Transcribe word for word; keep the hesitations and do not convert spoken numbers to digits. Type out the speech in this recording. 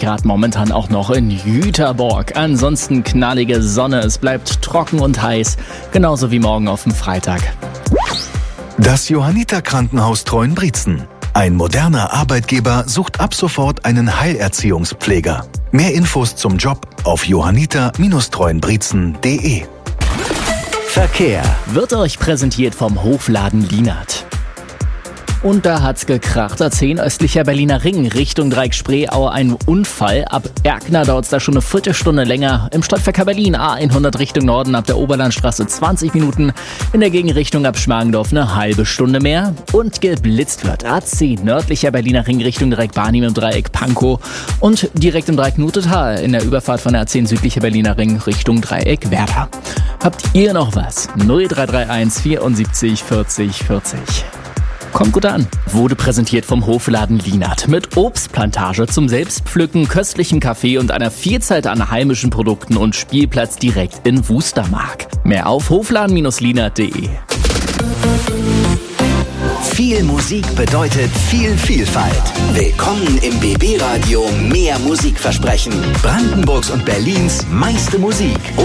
Grad momentan auch noch in Jüterborg. Ansonsten knallige Sonne, es bleibt trocken und heiß, genauso wie morgen auf dem Freitag. Das Johanniter Krankenhaus Treuenbrietzen. Ein moderner Arbeitgeber sucht ab sofort einen Heilerziehungspfleger. Mehr Infos zum Job auf johanniter Bindestrich treuenbrietzen punkt de. Verkehr wird euch präsentiert vom Hofladen Lienert. Und da hat's gekracht. A zehn östlicher Berliner Ring Richtung Dreieck-Spreeau ein Unfall. Ab Erkner dauert's da schon eine Viertelstunde länger. Im Stadtverkehr Berlin A hundert Richtung Norden ab der Oberlandstraße zwanzig Minuten. In der Gegenrichtung ab Schmargendorf eine halbe Stunde mehr. Und geblitzt wird A zehn nördlicher Berliner Ring Richtung Dreieck-Barnim im Dreieck Pankow. Und direkt im Dreieck Nutetal in der Überfahrt von der A zehn südlicher Berliner Ring Richtung Dreieck Werder. Habt ihr noch was? null drei drei eins vierundsiebzig vierzig vierzig. Kommt gut an. Wurde präsentiert vom Hofladen Lienert mit Obstplantage zum Selbstpflücken, köstlichem Kaffee und einer Vielzahl an heimischen Produkten und Spielplatz direkt in Wustermark. Mehr auf hofladen Bindestrich lienert punkt de. Viel Musik bedeutet viel Vielfalt. Willkommen im B B Radio Mehr Musikversprechen. Brandenburgs und Berlins meiste Musik.